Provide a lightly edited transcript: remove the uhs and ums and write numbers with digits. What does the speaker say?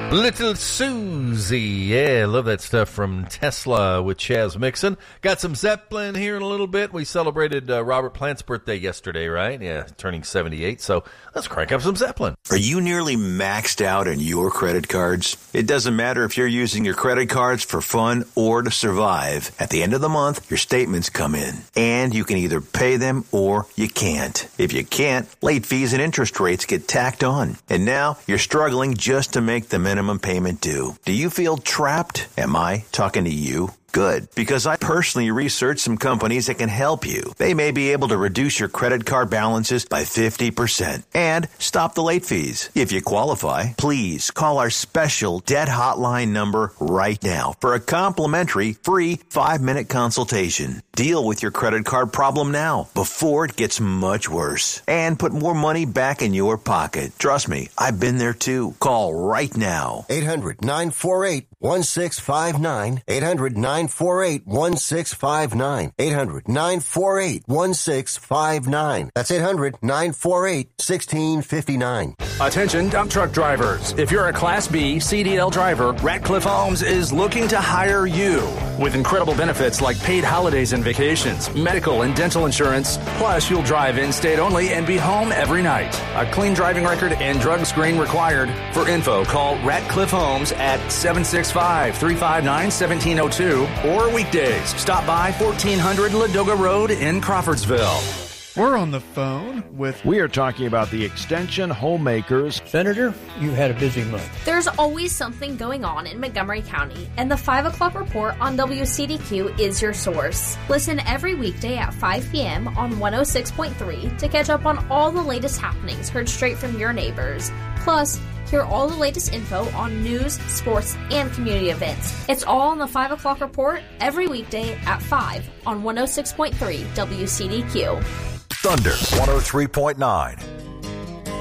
Little Susie. Yeah, love that stuff from Tesla with Chaz Mixon. Got some Zeppelin here in a little bit. We celebrated Robert Plant's birthday yesterday, right? Yeah, turning 78. So let's crank up some Zeppelin. Are you nearly maxed out on your credit cards? It doesn't matter if you're using your credit cards for fun or to survive. At the end of the month, your statements come in, and you can either pay them or you can't. If you can't, late fees and interest rates get tacked on. And now you're struggling just to make the minimum payment due. Do you feel trapped? Am I talking to you? Good, because I personally researched some companies that can help you. They may be able to reduce your credit card balances by 50% and stop the late fees. If you qualify, please call our special debt hotline number right now for a complimentary free 5-minute consultation. Deal with your credit card problem now before it gets much worse and put more money back in your pocket. Trust me, I've been there too. Call right now. 800-948-1659. 800-948-1659. 800-948-1659. That's 800-948-1659. Attention dump truck drivers. If you're a Class B CDL driver, Ratcliffe Homes is looking to hire you. With incredible benefits like paid holidays and vacations, medical and dental insurance, plus you'll drive in-state only and be home every night. A clean driving record and drug screen required. For info, call Ratcliffe Homes at 765-359-1702 or weekdays. Stop by 1400 Ladoga Road in Crawfordsville. We're on the phone with... We are talking about the Extension Homemakers. Senator, you've had a busy month. There's always something going on in Montgomery County, and the 5 o'clock report on WCDQ is your source. Listen every weekday at 5 p.m. on 106.3 to catch up on all the latest happenings heard straight from your neighbors. Plus, hear all the latest info on news, sports, and community events. It's all on the 5 o'clock report every weekday at 5 on 106.3 WCDQ. Thunder 103.9.